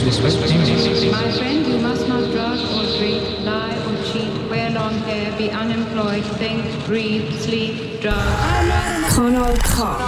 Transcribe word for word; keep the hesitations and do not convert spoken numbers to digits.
disrespecting me. My friend, you must not drug or drink, lie or cheat, wear long hair, be unemployed, think, breathe, sleep, drug. I'm not an Conal Cox.